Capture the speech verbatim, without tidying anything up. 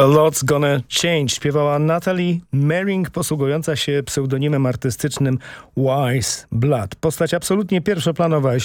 lot's gonna change śpiewała Natalie Merring, posługująca się pseudonimem artystycznym Wise Blood. Postać absolutnie pierwszoplanowa, jeśli